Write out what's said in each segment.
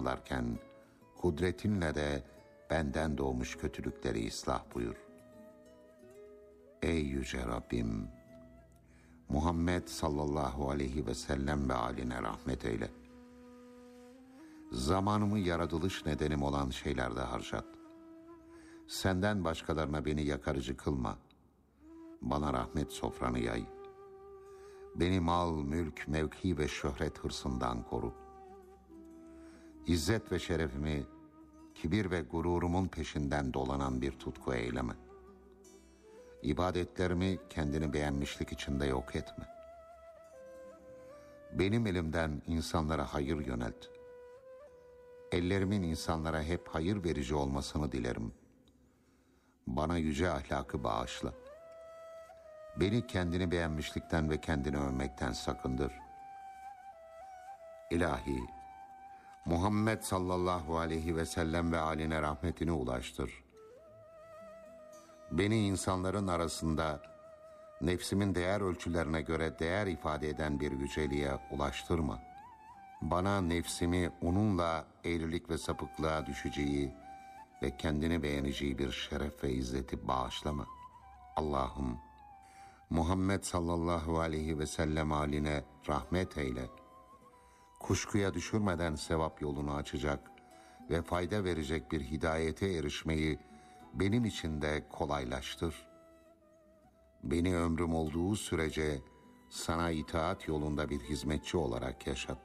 kılarken, kudretinle de benden doğmuş kötülükleri ıslah buyur. Ey yüce Rabbim! Muhammed sallallahu aleyhi ve sellem ve âline rahmet eyle. Zamanımı yaratılış nedenim olan şeylerde harcat. Senden başkalarına beni yakarıcı kılma. Bana rahmet sofranı yay. Beni mal, mülk, mevki ve şöhret hırsından koru. İzzet ve şerefimi, kibir ve gururumun peşinden dolanan bir tutku eyleme. İbadetlerimi kendini beğenmişlik içinde yok etme. Benim elimden insanlara hayır yönelt. Ellerimin insanlara hep hayır verici olmasını dilerim. Bana yüce ahlakı bağışla. Beni kendini beğenmişlikten ve kendini övmekten sakındır. İlahi, Muhammed sallallahu aleyhi ve sellem ve âline rahmetini ulaştır. Beni insanların arasında nefsimin değer ölçülerine göre değer ifade eden bir yüceliğe ulaştırma. Bana nefsimi onunla eğrilik ve sapıklığa düşeceği ve kendini beğeneceği bir şeref ve izzeti bağışlama. Allah'ım, Muhammed sallallahu aleyhi ve sellem haline rahmet eyle. Kuşkuya düşürmeden sevap yolunu açacak ve fayda verecek bir hidayete erişmeyi benim için de kolaylaştır. Beni ömrüm olduğu sürece sana itaat yolunda bir hizmetçi olarak yaşat.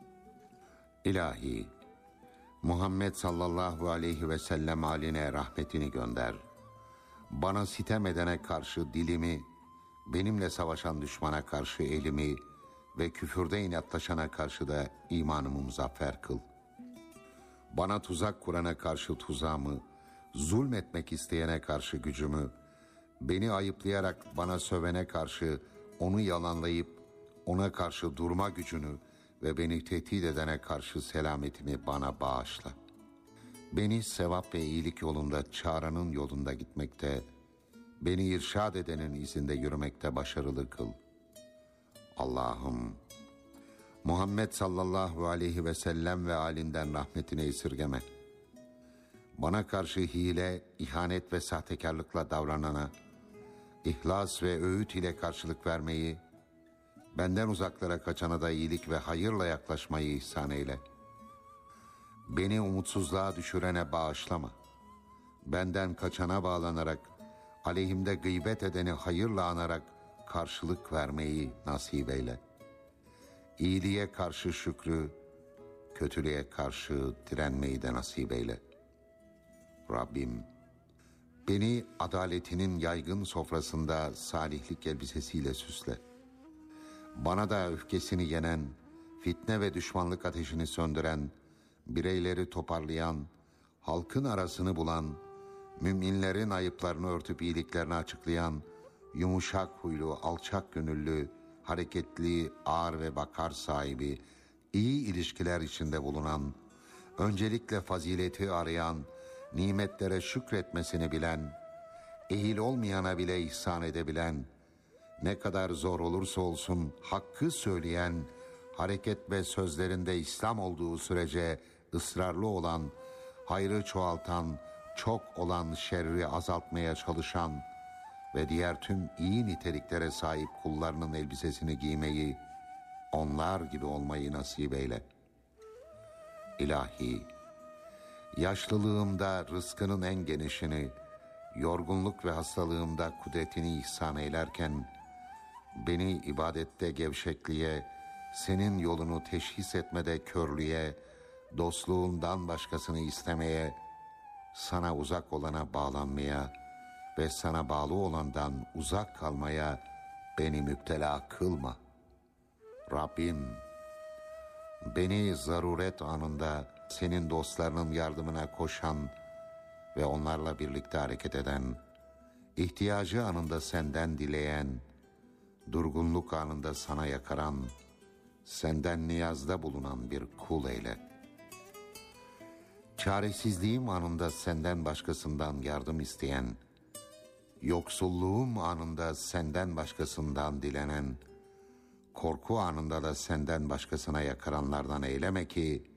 İlahi, Muhammed sallallahu aleyhi ve sellem haline rahmetini gönder. Bana sitem edene karşı dilimi, benimle savaşan düşmana karşı elimi ve küfürde inatlaşana karşı da imanımı muzaffer kıl. Bana tuzak kurana karşı tuzağımı, zulmetmek isteyene karşı gücümü, beni ayıplayarak bana sövene karşı onu yalanlayıp ona karşı durma gücünü ve beni tehdit edene karşı selametimi bana bağışla. Beni sevap ve iyilik yolunda çağıranın yolunda gitmekte, beni irşad edenin izinde yürümekte başarılı kıl. Allah'ım, Muhammed sallallahu aleyhi ve sellem ve alinden rahmetine esirgeme. Bana karşı hile, ihanet ve sahtekarlıkla davranana, ihlas ve öğüt ile karşılık vermeyi, benden uzaklara kaçana da iyilik ve hayırla yaklaşmayı ihsan eyle. Beni umutsuzluğa düşürene bağışlama. Benden kaçana bağlanarak, aleyhimde gıybet edeni hayırla anarak karşılık vermeyi nasip eyle. İyiliğe karşı şükrü, kötülüğe karşı direnmeyi de nasip eyle. Rabbim, beni adaletinin yaygın sofrasında salihlik elbisesiyle süsle. Bana da öfkesini yenen, fitne ve düşmanlık ateşini söndüren, bireyleri toparlayan, halkın arasını bulan, müminlerin ayıplarını örtüp iyiliklerini açıklayan, yumuşak huylu, alçak gönüllü, hareketli, ağır ve bakar sahibi, iyi ilişkiler içinde bulunan, öncelikle fazileti arayan, nimetlere şükretmesini bilen, ehil olmayana bile ihsan edebilen, ne kadar zor olursa olsun hakkı söyleyen, hareket ve sözlerinde İslam olduğu sürece ısrarlı olan, hayrı çoğaltan, çok olan şerri azaltmaya çalışan ve diğer tüm iyi niteliklere sahip kullarının elbisesini giymeyi, onlar gibi olmayı nasip eyle. İlahi, yaşlılığımda rızkının en genişini, yorgunluk ve hastalığımda kudretini ihsan eylerken, beni ibadette gevşekliğe, senin yolunu teşhis etmede körlüğe, dostluğundan başkasını istemeye, sana uzak olana bağlanmaya ve sana bağlı olandan uzak kalmaya beni müptela kılma. Rabbim, beni zaruret anında senin dostlarının yardımına koşan ve onlarla birlikte hareket eden, ihtiyacı anında senden dileyen, durgunluk anında sana yakaran, senden niyazda bulunan bir kul eyle. Çaresizliğim anında senden başkasından yardım isteyen, yoksulluğum anında senden başkasından dilenen, korku anında da senden başkasına yakaranlardan eyleme ki,